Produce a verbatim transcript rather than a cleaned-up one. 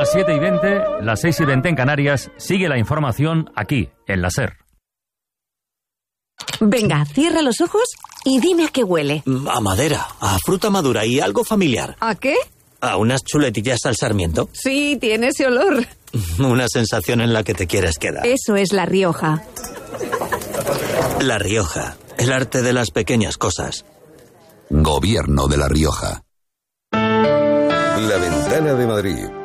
las siete y veinte, las seis y veinte en Canarias, sigue la información aquí, en la SER. Venga, cierra los ojos y dime a qué huele. A madera, a fruta madura y algo familiar. ¿A qué? ¿A unas chuletillas al sarmiento? Sí, tiene ese olor. Una sensación en la que te quieres quedar. Eso es La Rioja. La Rioja, el arte de las pequeñas cosas. Gobierno de La Rioja. La Ventana de Madrid.